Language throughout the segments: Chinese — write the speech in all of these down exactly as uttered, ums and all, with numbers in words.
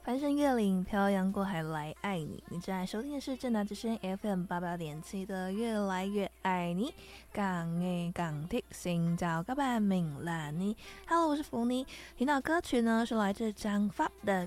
翻山越岭，漂洋过海来爱你。你正在收听的是正大之声 F M 八八点七的越来越爱你。港诶港听，xin chào các bạn，mình là Ni。Hello， 我是福妮。听到歌曲呢是来自张发的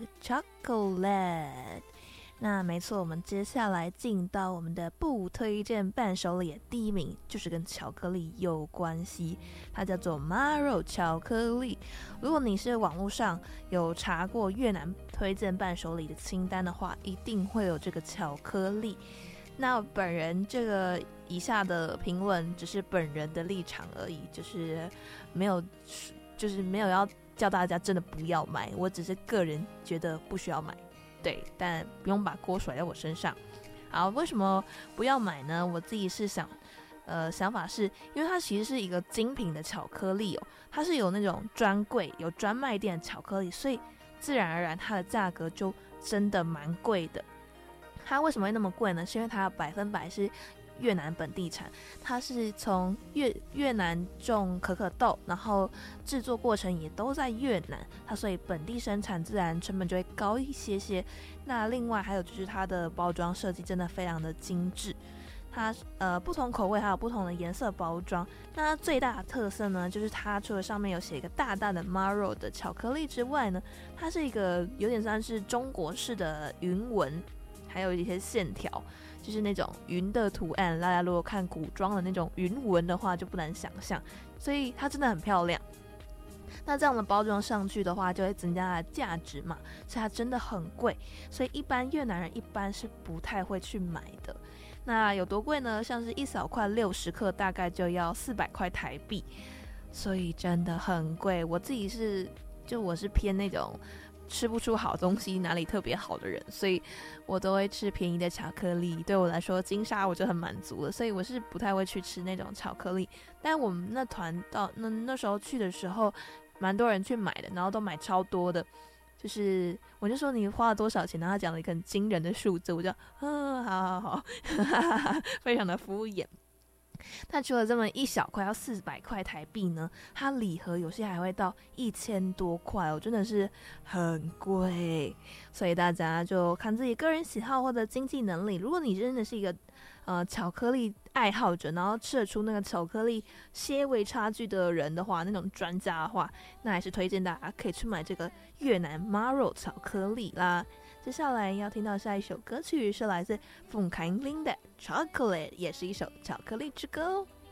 Chocolate。那没错，我们接下来进到我们的不推荐伴手礼的第一名，就是跟巧克力有关系，它叫做 Maro 巧克力。如果你是网络上有查过越南推荐伴手礼的清单的话，一定会有这个巧克力。那本人这个以下的评论只是本人的立场而已，就是没有，就是没有要叫大家真的不要买，我只是个人觉得不需要买。对，但不用把锅甩在我身上。好，为什么不要买呢？我自己是想，呃，想法是因为它其实是一个精品的巧克力哦，它是有那种专柜、有专卖店的巧克力，所以自然而然它的价格就真的蛮贵的。它为什么会那么贵呢？是因为它百分百是越南本地产，它是从越越南种可可豆，然后制作过程也都在越南，它所以本地生产自然成本就会高一些些。那另外还有就是它的包装设计真的非常的精致，它呃不同口味还有不同的颜色包装。那它最大的特色呢，就是它除了上面有写一个大大的 Maro 的巧克力之外呢，它是一个有点像是中国式的云纹，还有一些线条。就是那种云的图案，大家如果看古装的那种云纹的话，就不难想象，所以它真的很漂亮。那这样的包装上去的话，就会增加它的价值嘛，所以它真的很贵，所以一般越南人一般是不太会去买的。那有多贵呢？像是一小块六十克，大概就要四百块台币，所以真的很贵。我自己是，就我是偏那种吃不出好东西哪里特别好的人，所以我都会吃便宜的巧克力，对我来说金沙我就很满足了，所以我是不太会去吃那种巧克力。但我们那团到那那时候去的时候蛮多人去买的，然后都买超多的，就是我就说你花了多少钱，然后他讲了一个很惊人的数字，我就嗯好好好非常的敷衍。那除了这么一小块要四百块台币呢，它礼盒有些还会到一千多块哦，真的是很贵。所以大家就看自己个人喜好或者经济能力。如果你真的是一个呃巧克力爱好者，然后吃得出那个巧克力些微差距的人的话，那种专家的话，那还是推荐大家可以去买这个越南 Maro 巧克力啦。接下来要听到下一首歌曲是来自凤凯林的 Chocolate， 也是一首巧克力之歌哦。